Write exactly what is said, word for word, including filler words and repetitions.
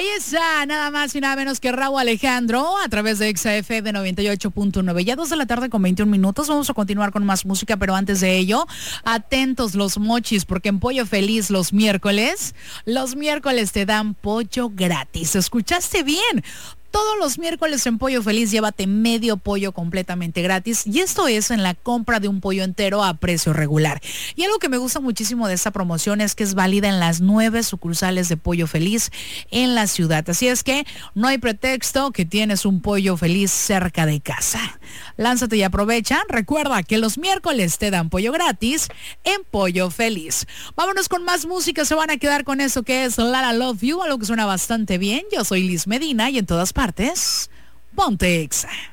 Ahí está, nada más y nada menos que Rauw Alejandro a través de X F de noventa y ocho punto nueve. Ya dos de la tarde con veintiún minutos. Vamos a continuar con más música, pero antes de ello, atentos los mochis, porque en Pollo Feliz los miércoles, los miércoles te dan pollo gratis. ¿Escuchaste bien? Todos los miércoles en Pollo Feliz llévate medio pollo completamente gratis, y esto es en la compra de un pollo entero a precio regular. Y algo que me gusta muchísimo de esta promoción es que es válida en las nueve sucursales de Pollo Feliz en la ciudad. Así es que no hay pretexto que tienes un Pollo Feliz cerca de casa. Lánzate y aprovecha. Recuerda que los miércoles te dan pollo gratis en Pollo Feliz. Vámonos con más música. Se van a quedar con eso que es Lara Love You, algo que suena bastante bien. Yo soy Liz Medina y en todas partes, ponte Exa.